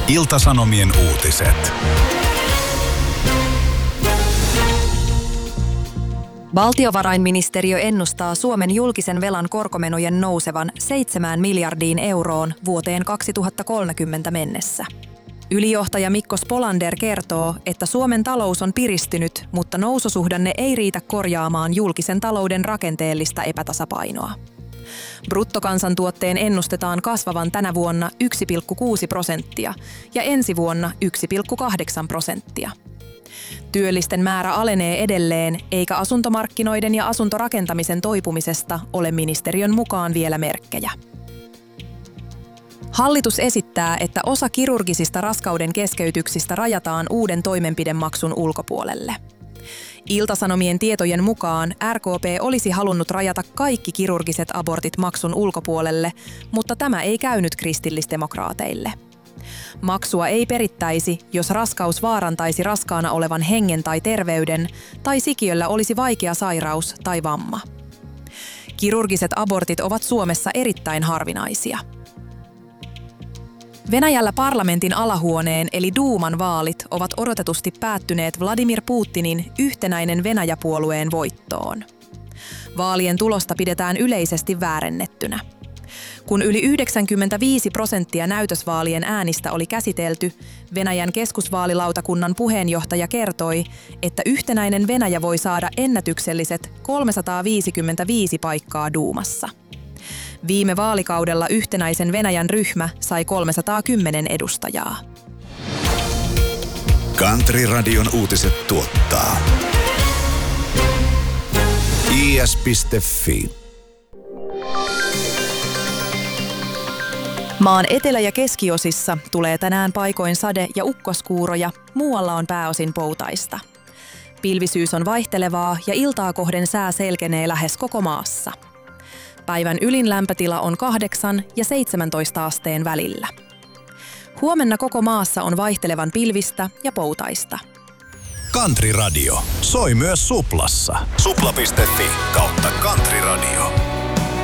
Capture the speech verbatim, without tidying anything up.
Ilta-Sanomien uutiset. Valtiovarainministeriö ennustaa Suomen julkisen velan korkomenojen nousevan seitsemään miljardiin euroon vuoteen kaksituhattakolmekymmentä mennessä. Ylijohtaja Mikko Spolander kertoo, että Suomen talous on piristynyt, mutta noususuhdanne ei riitä korjaamaan julkisen talouden rakenteellista epätasapainoa. Bruttokansantuotteen ennustetaan kasvavan tänä vuonna yksi pilkku kuusi prosenttia ja ensi vuonna yksi pilkku kahdeksan prosenttia. Työllisten määrä alenee edelleen, eikä asuntomarkkinoiden ja asuntorakentamisen toipumisesta ole ministeriön mukaan vielä merkkejä. Hallitus esittää, että osa kirurgisista raskauden keskeytyksistä rajataan uuden toimenpidemaksun ulkopuolelle. Ilta-Sanomien tietojen mukaan R K P olisi halunnut rajata kaikki kirurgiset abortit maksun ulkopuolelle, mutta tämä ei käynyt kristillisdemokraateille. Maksua ei perittäisi, jos raskaus vaarantaisi raskaana olevan hengen tai terveyden, tai sikiöllä olisi vaikea sairaus tai vamma. Kirurgiset abortit ovat Suomessa erittäin harvinaisia. Venäjällä parlamentin alahuoneen eli Duuman vaalit ovat odotetusti päättyneet Vladimir Putinin Yhtenäinen Venäjä-puolueen voittoon. Vaalien tulosta pidetään yleisesti väärennettynä. Kun yli yhdeksänkymmentäviisi prosenttia näytösvaalien äänistä oli käsitelty, Venäjän keskusvaalilautakunnan puheenjohtaja kertoi, että Yhtenäinen Venäjä voi saada ennätykselliset kolmesataaviisikymmentäviisi paikkaa Duumassa. Viime vaalikaudella Yhtenäisen Venäjän ryhmä sai kolmesataakymmenen edustajaa. Country Radion uutiset tuottaa i s piste f i. Maan etelä- ja keskiosissa tulee tänään paikoin sade- ja ukkoskuuroja, muualla on pääosin poutaista. Pilvisyys on vaihtelevaa ja iltaa kohden sää selkenee lähes koko maassa. Päivän ylin lämpötila on kahdeksan ja seitsemäntoista asteen välillä. Huomenna koko maassa on vaihtelevan pilvistä ja poutaista. Country Radio soi myös Suplassa. supla piste f i kautta Country Radio.